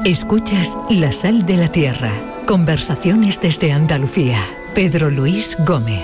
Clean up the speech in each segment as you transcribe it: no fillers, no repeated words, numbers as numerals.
Escuchas La Sal de la Tierra. Conversaciones desde Andalucía. Pedro Luis Gómez.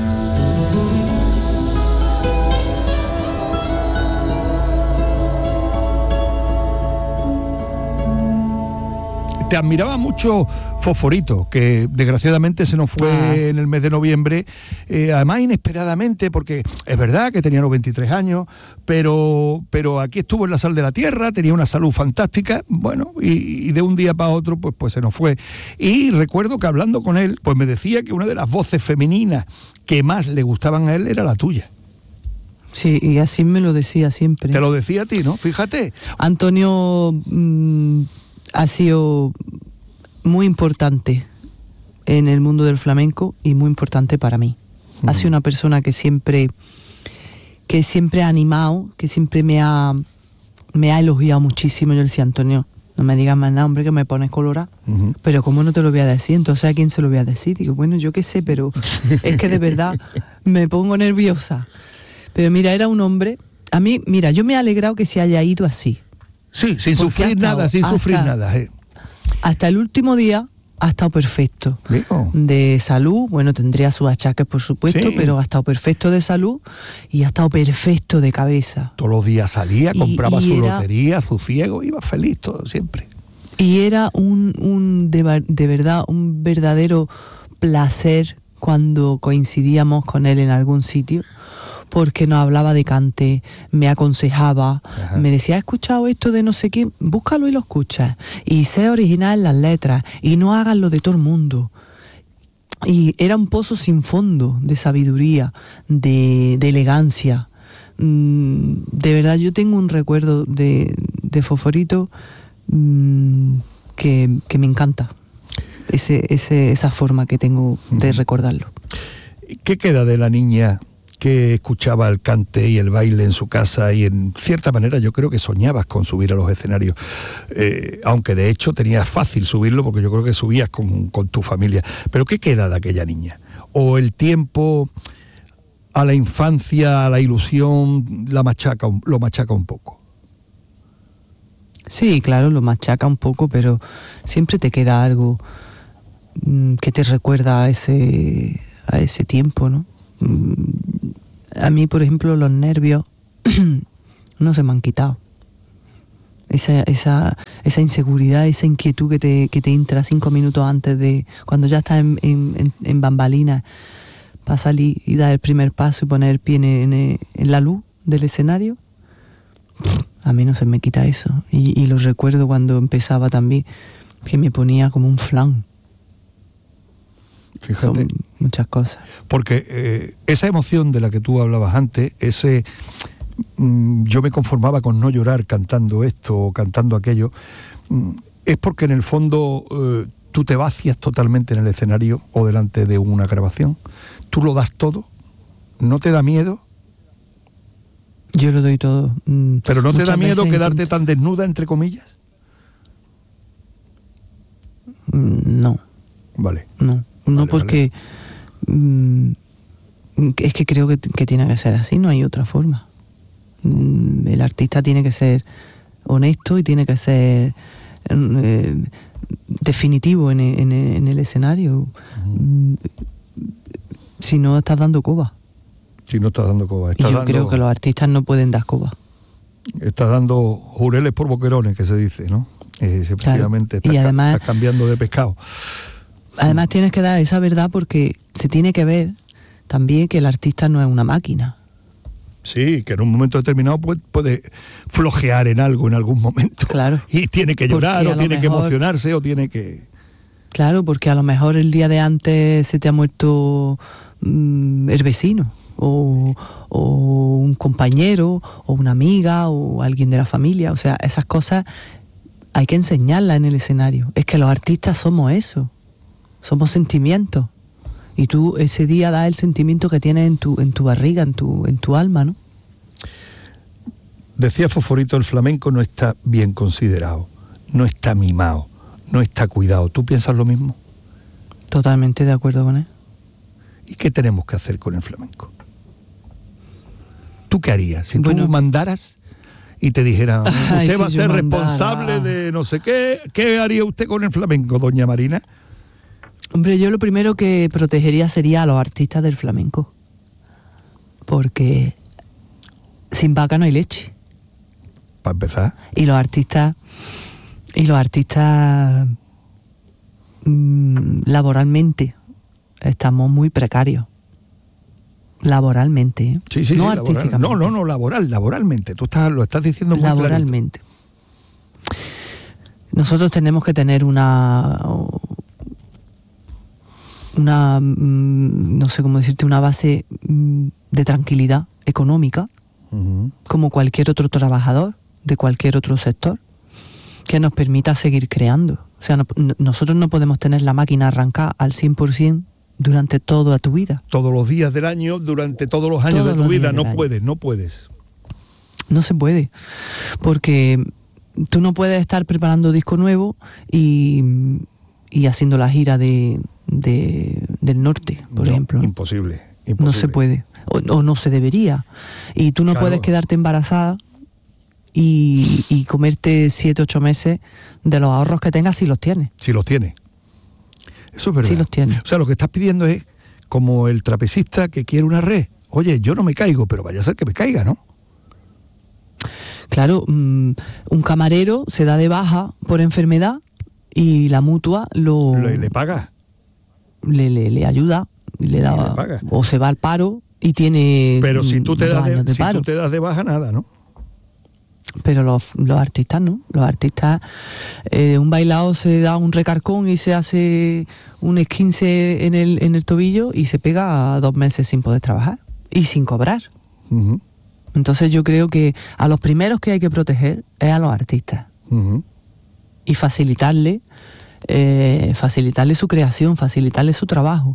Te admiraba mucho Fosforito, que desgraciadamente se nos fue en el mes de noviembre, además inesperadamente, porque es verdad que tenía 93 años, pero aquí estuvo en La Sal de la Tierra, tenía una salud fantástica, bueno, y de un día para otro pues se nos fue. Y recuerdo que hablando con él, pues me decía que una de las voces femeninas que más le gustaban a él era la tuya. Sí, y así me lo decía siempre. Te lo decía a ti, ¿no? Fíjate. Antonio ha sido muy importante en el mundo del flamenco y muy importante para mí. Ha sido una persona que siempre ha animado, que siempre me ha elogiado muchísimo. Yo le decía, Antonio, no me digas más nada, hombre, que me pones colorada. Pero ¿cómo no te lo voy a decir? Entonces, ¿a quién se lo voy a decir? Digo, bueno, yo qué sé, pero es que de verdad me pongo nerviosa. Pero mira, era un hombre... A mí, mira, yo me he alegrado que se haya ido así. Sí, sin sufrir nada. Hasta el último día ha estado perfecto. Digo. De salud, bueno, tendría sus achaques, por supuesto, sí, pero ha estado perfecto de salud y ha estado perfecto de cabeza. Todos los días salía, compraba su lotería, su ciego, iba feliz todo, siempre. Y era de verdad un verdadero placer cuando coincidíamos con él en algún sitio, porque nos hablaba de cante, me aconsejaba, me decía, ¿has escuchado esto de no sé quién? Búscalo y lo escuchas. Y sé original en las letras, y no hagas lo de todo el mundo. Y era un pozo sin fondo de sabiduría, de elegancia. De verdad, yo tengo un recuerdo de Fosforito que me encanta. Esa forma que tengo de recordarlo. ¿Qué queda de la niña que escuchaba el cante y el baile en su casa y en cierta manera yo creo que soñabas con subir a los escenarios, aunque de hecho tenías fácil subirlo porque yo creo que subías con tu familia? Pero ¿qué queda de aquella niña? ¿O el tiempo a la infancia, a la ilusión, lo machaca un poco? Sí, claro, lo machaca un poco, pero siempre te queda algo que te recuerda a ese tiempo, ¿no? A mí, por ejemplo, los nervios no se me han quitado. Esa inseguridad, esa inquietud que te entra 5 minutos antes de... Cuando ya estás en bambalinas, para salir y dar el primer paso y poner el pie en la luz del escenario, a mí no se me quita eso. Y lo recuerdo cuando empezaba también, que me ponía como un flan. Fíjate. Son muchas cosas. Porque esa emoción de la que tú hablabas antes, yo me conformaba con no llorar cantando esto o cantando aquello, es porque en el fondo tú te vacías totalmente en el escenario o delante de una grabación. Tú lo das todo, ¿no te da miedo? Yo lo doy todo. ¿Pero no te da miedo quedarte tan desnuda, entre comillas? No. Vale. No, porque es que creo que tiene que ser así, no hay otra forma. El artista tiene que ser honesto y tiene que ser definitivo en el escenario. Si no, estás dando coba. Creo que los artistas no pueden dar coba. Estás dando jureles por boquerones, que se dice, ¿no? Efectivamente, claro. Estás cambiando de pescado. Además tienes que dar esa verdad porque se tiene que ver también que el artista no es una máquina. Sí, que en un momento determinado puede flojear en algo en algún momento. Claro. Y tiene que llorar o tiene que emocionarse o tiene que... Claro, porque a lo mejor el día de antes se te ha muerto el vecino o un compañero o una amiga o alguien de la familia. O sea, esas cosas hay que enseñarlas en el escenario. Es que los artistas somos eso. Somos sentimientos. Y tú ese día das el sentimiento que tienes en tu barriga, en tu alma, ¿no? Decía Fosforito, el flamenco no está bien considerado, no está mimado, no está cuidado. ¿Tú piensas lo mismo? Totalmente de acuerdo con él. ¿Y qué tenemos que hacer con el flamenco? ¿Tú qué harías? Si tú mandaras y te dijeran, Ay, usted si va a yo ser mandara. responsable de no sé qué haría usted con el flamenco, doña Marina? Hombre, yo lo primero que protegería sería a los artistas del flamenco. Porque sin vaca no hay leche. Para empezar. Y los artistas laboralmente estamos muy precarios. Laboralmente, ¿eh? Sí, no laboral. artísticamente. No, laboralmente. Tú lo estás diciendo muy laboralmente. Nosotros tenemos que tener una no sé cómo decirte, una base de tranquilidad económica, como cualquier otro trabajador de cualquier otro sector, que nos permita seguir creando. O sea, nosotros no podemos tener la máquina arrancada al 100% durante toda tu vida. Todos los días del año, durante todos los años de tu vida, no puedes. No se puede, porque tú no puedes estar preparando disco nuevo y haciendo la gira del norte, por ejemplo. Imposible. No se puede, o no se debería. Y tú no puedes quedarte embarazada y comerte 7, 8 meses de los ahorros que tengas si los tienes. Si los tienes. Eso es verdad. Sí los tienes. O sea, lo que estás pidiendo es como el trapecista que quiere una red. Oye, yo no me caigo, pero vaya a ser que me caiga, ¿no? Claro, un camarero se da de baja por enfermedad y la mutua le paga. Le ayuda, le paga. O se va al paro y tiene. Pero si tú te das de de baja, nada, ¿no? Pero los artistas no. Los artistas, un bailao se da un recarcón y se hace un esguince en el tobillo y se pega 2 meses sin poder trabajar y sin cobrar. Uh-huh. Entonces yo creo que a los primeros que hay que proteger es a los artistas. Uh-huh. Y facilitarle su creación, facilitarle su trabajo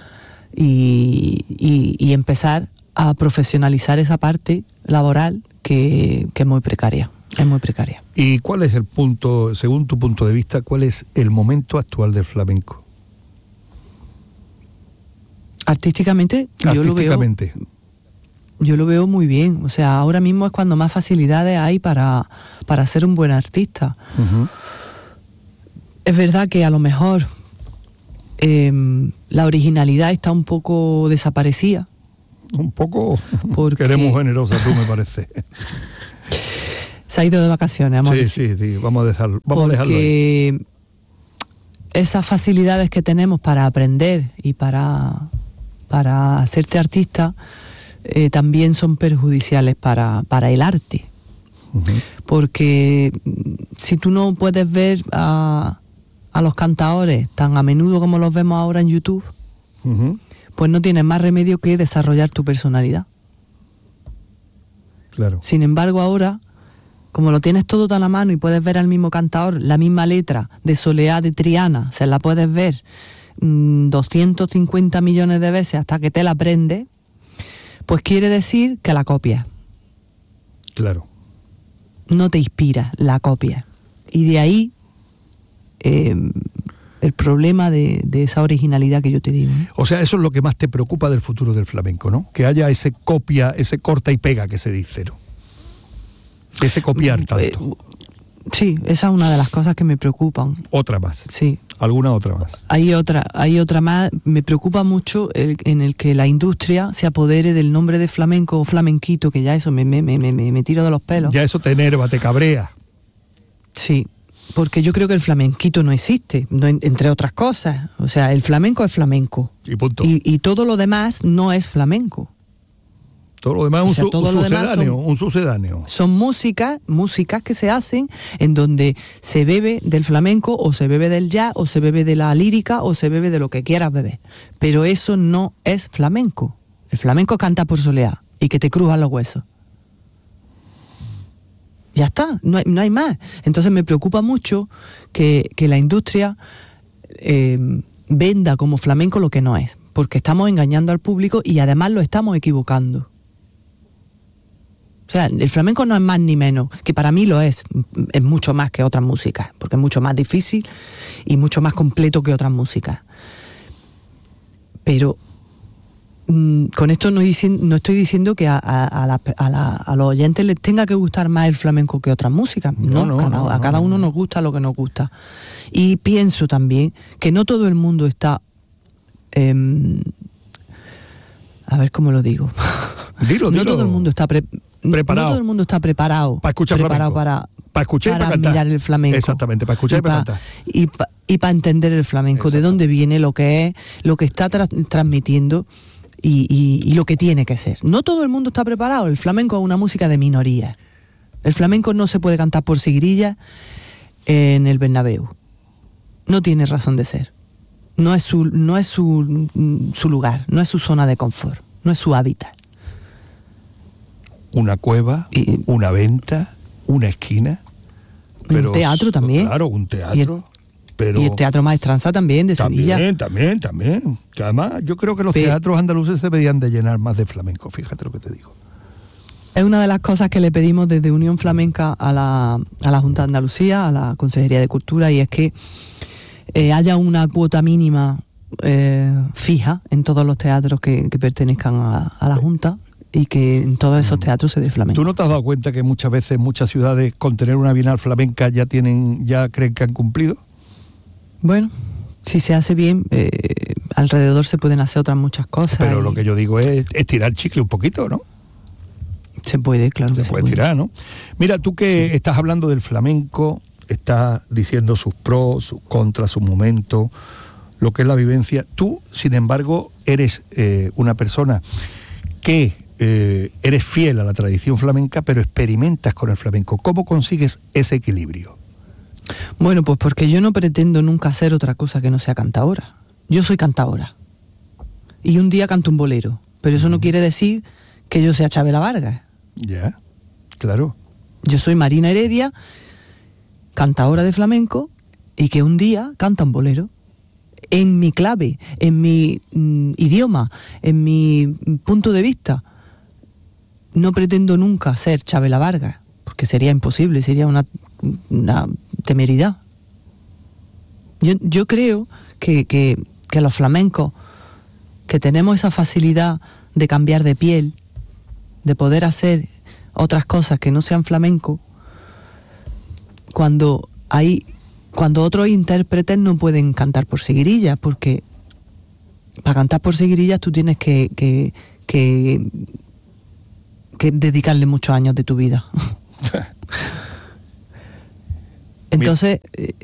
y empezar a profesionalizar esa parte laboral que es muy precaria. Es muy precaria. ¿Y cuál es el punto, según tu punto de vista, cuál es el momento actual del flamenco? Artísticamente, yo lo veo muy bien. O sea, ahora mismo es cuando más facilidades hay para ser un buen artista. Uh-huh. Es verdad que a lo mejor la originalidad está un poco desaparecida. Un poco, porque queremos generosa tú, me parece. Se ha ido de vacaciones, amor. Sí, vamos a dejarlo ahí. Porque esas facilidades que tenemos para aprender y para hacerte artista también son perjudiciales para el arte. Uh-huh. Porque si tú no puedes ver a los cantadores tan a menudo como los vemos ahora en YouTube, uh-huh, pues no tienes más remedio que desarrollar tu personalidad. Claro. Sin embargo, ahora, como lo tienes todo tan a mano y puedes ver al mismo cantador, la misma letra de Soleá de Triana, se la puedes ver 250 millones de veces hasta que te la aprendes, pues quiere decir que la copias. Claro. No te inspira, la copias. Y de ahí el problema de esa originalidad que yo te digo, ¿no? O sea, eso es lo que más te preocupa del futuro del flamenco, ¿no? Que haya ese copia, ese corta y pega que se dice, ¿no? Ese copiar tanto. Sí, esa es una de las cosas que me preocupan. Otra más. Sí. ¿Alguna otra más? Hay otra más. Me preocupa mucho en el que la industria se apodere del nombre de flamenco o flamenquito, que ya eso me tiro de los pelos. Ya eso te enerva, te cabrea. Sí, porque yo creo que el flamenquito no existe, entre otras cosas. O sea, el flamenco es flamenco. Y punto. Y todo lo demás no es flamenco. Todo lo demás es un sucedáneo. Son músicas que se hacen en donde se bebe del flamenco o se bebe del jazz o se bebe de la lírica o se bebe de lo que quieras beber. Pero eso no es flamenco. El flamenco canta por soleá y que te crujan los huesos. Ya está, no hay más. Entonces me preocupa mucho que la industria venda como flamenco lo que no es, porque estamos engañando al público y además lo estamos equivocando. O sea, el flamenco no es más ni menos, que para mí lo es mucho más que otras músicas, porque es mucho más difícil y mucho más completo que otras músicas. Pero con esto no estoy diciendo que a los oyentes les tenga que gustar más el flamenco que otras músicas. A cada uno nos gusta lo que nos gusta. Y pienso también que no todo el mundo está... a ver cómo lo digo. Dilo. No todo el mundo está preparado. No todo el mundo está preparado para escuchar flamenco. Para escuchar y para cantar. Mirar el flamenco. Exactamente, para escuchar y para cantar. Y para entender el flamenco, de dónde viene, lo que es, lo que está transmitiendo y lo que tiene que ser. No todo el mundo está preparado. El flamenco es una música de minoría. El flamenco no se puede cantar por siguirilla en el Bernabéu. No tiene razón de ser. No es su lugar, no es su zona de confort, no es su hábitat. Una cueva, una venta, una esquina. Pero un teatro también. Claro, un teatro. Y el Teatro Maestranza también, de Sevilla. También. Que además yo creo que los teatros andaluces se deberían de llenar más de flamenco, fíjate lo que te digo. Es una de las cosas que le pedimos desde Unión Flamenca a la Junta de Andalucía, a la Consejería de Cultura, y es que haya una cuota mínima fija en todos los teatros que pertenezcan a la Junta, y que en todos esos teatros se dé flamenco. ¿Tú no te has dado cuenta que muchas veces muchas ciudades con tener una Bienal flamenca ya creen que han cumplido? Bueno, si se hace bien, alrededor se pueden hacer otras muchas cosas. Pero lo que yo digo es tirar el chicle un poquito, ¿no? Se puede, claro que se puede tirar, ¿no? Mira, tú que estás hablando del flamenco, estás diciendo sus pros, sus contras, sus momentos, lo que es la vivencia. Tú, sin embargo, eres una persona que eres fiel a la tradición flamenca, pero experimentas con el flamenco. ¿Cómo consigues ese equilibrio? Bueno, pues porque yo no pretendo nunca hacer otra cosa que no sea cantaora. Yo soy cantaora. Y un día canto un bolero. Pero eso no quiere decir que yo sea Chabela Vargas. Ya, claro. Yo soy Marina Heredia, cantaora de flamenco, y que un día canta un bolero. En mi clave, en mi idioma, en mi punto de vista. No pretendo nunca ser Chabela Vargas, porque sería imposible, sería una temeridad. Yo creo que los flamencos, que tenemos esa facilidad de cambiar de piel, de poder hacer otras cosas que no sean flamenco, cuando otros intérpretes no pueden cantar por seguirillas, porque para cantar por seguirillas tú tienes que dedicarle muchos años de tu vida. Entonces,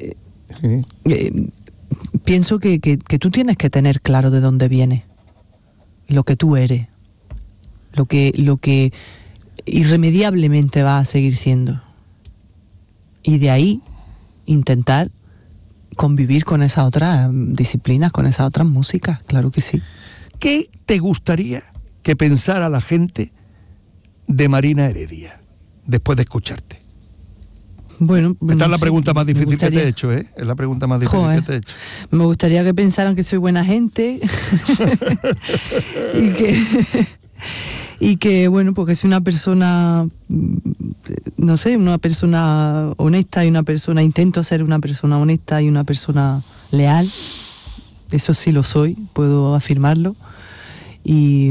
pienso que tú tienes que tener claro de dónde vienes, lo que tú eres, lo que irremediablemente vas a seguir siendo. Y de ahí intentar convivir con esas otras disciplinas, con esas otras músicas, claro que sí. ¿Qué te gustaría que pensara la gente de Marina Heredia después de escucharte? Bueno, esta es la pregunta más difícil que te he hecho, ¿eh? Es la pregunta más difícil que te he hecho. Me gustaría que pensaran que soy buena gente y que bueno, porque soy una persona, no sé, una persona honesta y intento ser una persona honesta y una persona leal. Eso sí lo soy, puedo afirmarlo. Y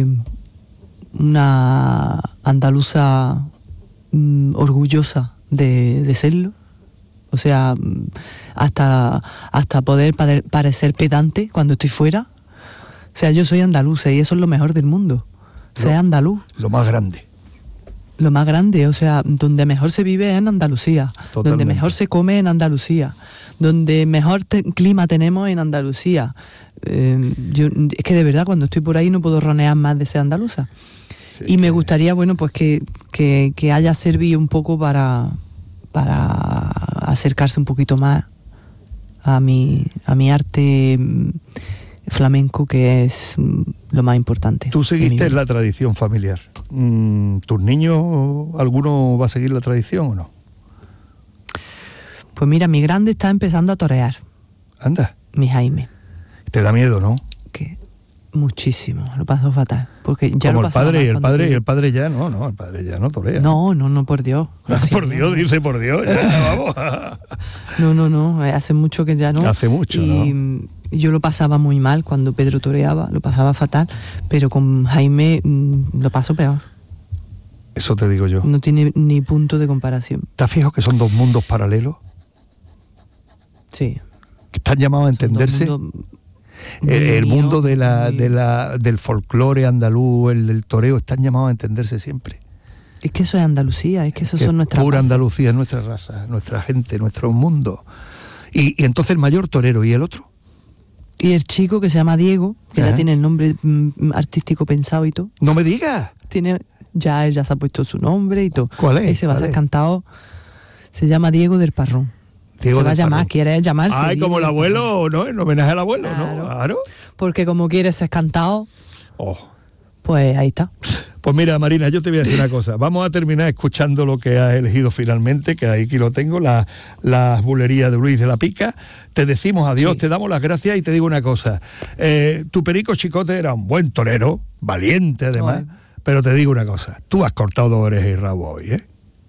una andaluza orgullosa de serlo, o sea, hasta poder parecer pedante cuando estoy fuera. O sea, yo soy andaluza y eso es lo mejor del mundo, ser andaluz. Lo más grande. Lo más grande, o sea, donde mejor se vive es en Andalucía. Totalmente. Donde mejor se come en Andalucía, donde mejor clima tenemos en Andalucía. Yo es que de verdad cuando estoy por ahí no puedo ronear más de ser andaluza. Sí, y me gustaría, bueno, pues que haya servido un poco para acercarse un poquito más a mi arte flamenco, que es lo más importante. Tú seguiste la tradición familiar. ¿Tus niños, alguno va a seguir la tradición o no? Pues mira, mi grande está empezando a torear. Anda. Mi Jaime. Te da miedo, ¿no? Que muchísimo, lo paso fatal. Porque ya como lo el padre ya no, el padre ya no torea. No, por Dios. Por Dios, dice por Dios, ya, vamos. No, hace mucho que ya no. Hace mucho, ¿no? Yo lo pasaba muy mal cuando Pedro toreaba, lo pasaba fatal, pero con Jaime lo paso peor. Eso te digo yo. No tiene ni punto de comparación. ¿Te has fijado que son dos mundos paralelos? Sí. Que están llamados a entenderse. El mundo del folclore andaluz, el del toreo, están llamados a entenderse siempre. Es que eso es Andalucía, es que eso que son nuestras pura bases. Andalucía, es nuestra raza, nuestra gente, nuestro mundo. Y entonces el mayor torero, ¿y el otro? Y el chico que se llama Diego, que ya tiene el nombre artístico pensado y todo. ¡No me digas! Ya se ha puesto su nombre y todo. ¿Cuál es? Ese va a ser cantado, se llama Diego del Parrón. Diego se va a del llamar, Parrón. quiere llamarse. Ay, Diego como el del abuelo, ¿no? En homenaje al abuelo, Claro. ¿no? Claro. Porque como quiere ser cantado, Oh. pues ahí está. Pues mira, Marina, yo te voy a decir una cosa. Vamos a terminar escuchando lo que has elegido finalmente, que aquí lo tengo, las bulerías de Luis de la Pica. Te decimos adiós, Sí. te damos las gracias y te digo una cosa. Tu Perico Chicote era un buen torero, valiente además, pero te digo una cosa. Tú has cortado 2 orejas y rabo hoy, ¿eh?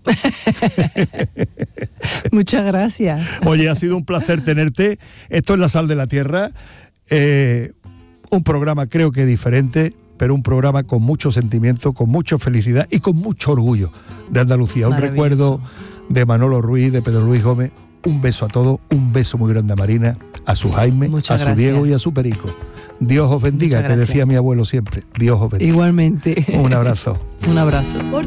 Muchas gracias. Oye, ha sido un placer tenerte. Esto es La Sal de la Tierra. Un programa creo que diferente, pero un programa con mucho sentimiento, con mucha felicidad y con mucho orgullo de Andalucía. Un recuerdo de Manolo Ruiz, de Pedro Luis Gómez. Un beso a todos, un beso muy grande a Marina, a su Jaime, Muchas a su gracias. Diego y a su Perico. Dios os bendiga, Muchas que gracias. decía mi abuelo siempre. Dios os bendiga. Igualmente. Un abrazo. Un abrazo.